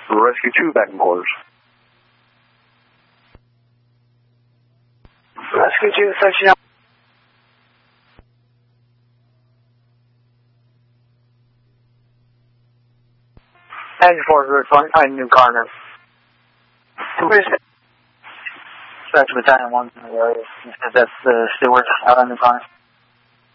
Rescue 2 back in quarters. Rescue 2, section out. Engine 4, Route 1, New Garner. Where's it? Back to Battalion 1 in the area. That's the stewards out on New Garner.